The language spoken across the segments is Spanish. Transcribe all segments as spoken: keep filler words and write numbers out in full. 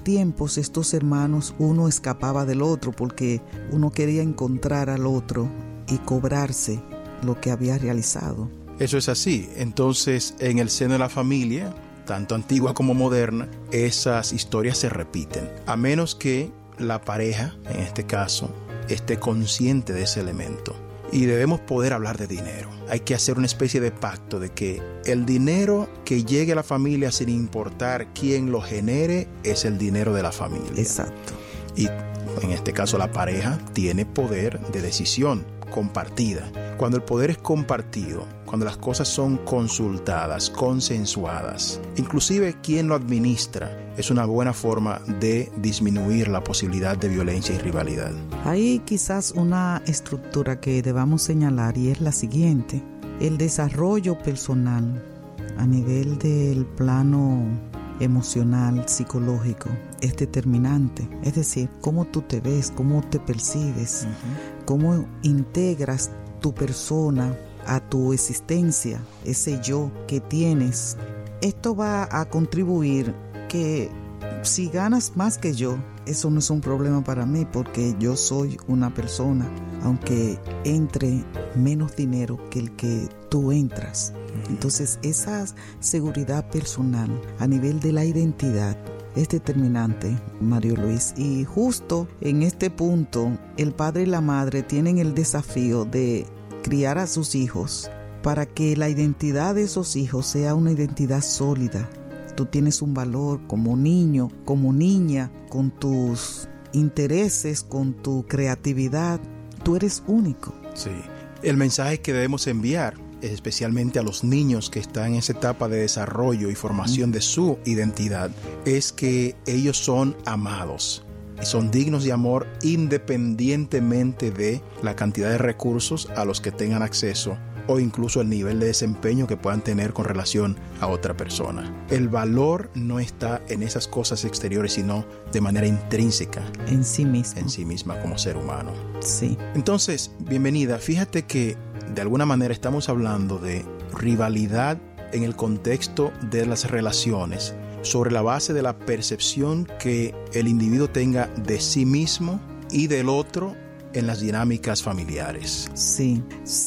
tiempos estos hermanos, uno escapaba del otro porque uno quería encontrar al otro y cobrarse lo que había realizado. Eso es así. Entonces, en el seno de la familia, tanto antigua como moderna, esas historias se repiten. A menos que la pareja, en este caso, esté consciente de ese elemento. Y debemos poder hablar de dinero. Hay que hacer una especie de pacto de que el dinero que llegue a la familia, sin importar quién lo genere, es el dinero de la familia. Exacto. Y en este caso la pareja tiene poder de decisión compartida. Cuando el poder es compartido, cuando las cosas son consultadas, consensuadas, inclusive quien lo administra, es una buena forma de disminuir la posibilidad de violencia y rivalidad. Hay quizás una estructura que debamos señalar y es la siguiente. El desarrollo personal a nivel del plano emocional, psicológico, es determinante. Es decir, cómo tú te ves, cómo te percibes, uh-huh. cómo integras tu persona a tu existencia, ese yo que tienes. Esto va a contribuir que si ganas más que yo, eso no es un problema para mí porque yo soy una persona, aunque entre menos dinero que el que tú entras. Entonces, esa seguridad personal a nivel de la identidad es determinante, Mario Luis. Y justo en este punto, el padre y la madre tienen el desafío de criar a sus hijos para que la identidad de esos hijos sea una identidad sólida. Tú tienes un valor como niño, como niña, con tus intereses, con tu creatividad. Tú eres único. Sí. El mensaje que debemos enviar, especialmente a los niños que están en esa etapa de desarrollo y formación de su identidad, es que ellos son amados y son dignos de amor independientemente de la cantidad de recursos a los que tengan acceso o incluso el nivel de desempeño que puedan tener con relación a otra persona. El valor no está en esas cosas exteriores, sino de manera intrínseca. En sí misma. En sí misma como ser humano. Sí. Entonces, bienvenida. Fíjate que de alguna manera estamos hablando de rivalidad en el contexto de las relaciones, sobre la base de la percepción que el individuo tenga de sí mismo y del otro en las dinámicas familiares. Sí,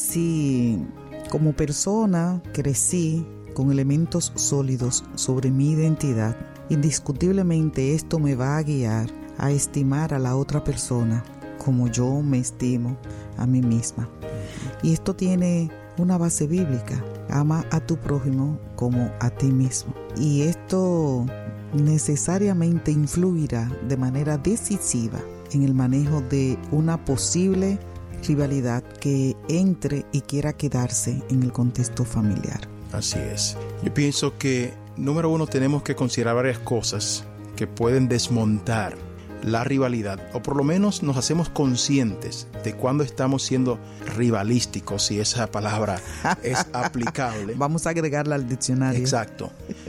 sí, como persona crecí con elementos sólidos sobre mi identidad. Indiscutiblemente esto me va a guiar a estimar a la otra persona como yo me estimo a mí misma. Y esto tiene una base bíblica. Ama a tu prójimo como a ti mismo. Y esto necesariamente influirá de manera decisiva en el manejo de una posible rivalidad que entre y quiera quedarse en el contexto familiar. Así es. Yo pienso que, número uno, tenemos que considerar varias cosas que pueden desmontar la rivalidad, o por lo menos nos hacemos conscientes de cuando estamos siendo rivalísticos, si esa palabra es aplicable. Vamos a agregarla al diccionario. Exacto.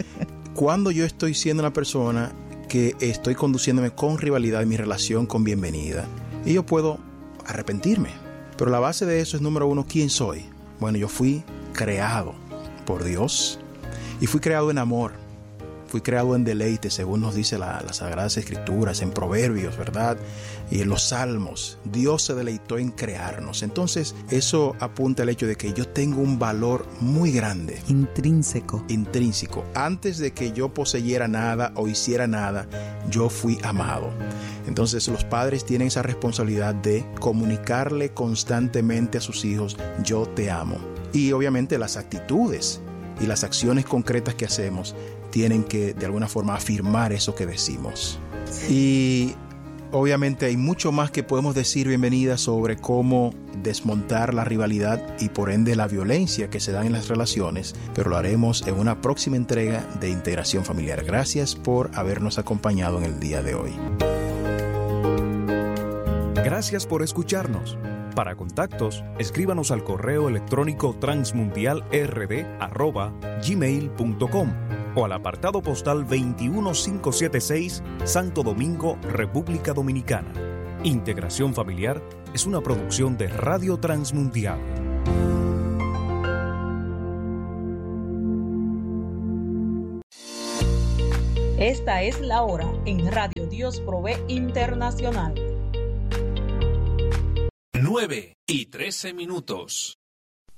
Cuando yo estoy siendo una persona que estoy conduciéndome con rivalidad en mi relación con bienvenida, y yo puedo arrepentirme, pero la base de eso es, número uno, ¿quién soy? Bueno, yo fui creado por Dios y fui creado en amor. Fui creado en deleite, según nos dice la, las Sagradas Escrituras, en Proverbios, ¿verdad? Y en los Salmos. Dios se deleitó en crearnos. Entonces, eso apunta al hecho de que yo tengo un valor muy grande. Intrínseco. Intrínseco. Antes de que yo poseyera nada o hiciera nada, yo fui amado. Entonces, los padres tienen esa responsabilidad de comunicarle constantemente a sus hijos, yo te amo. Y obviamente las actitudes y las acciones concretas que hacemos tienen que de alguna forma afirmar eso que decimos. Y obviamente hay mucho más que podemos decir, bienvenida, sobre cómo desmontar la rivalidad y por ende la violencia que se da en las relaciones, pero lo haremos en una próxima entrega de Integración Familiar. Gracias por habernos acompañado en el día de hoy. Gracias por escucharnos. Para contactos, escríbanos al correo electrónico transmundialrd arroba gmail punto com o al apartado postal veintiuno mil quinientos setenta y seis, Santo Domingo, República Dominicana. Integración Familiar es una producción de Radio Transmundial. Esta es la hora en Radio Dios Provee Internacional. nueve y trece minutos.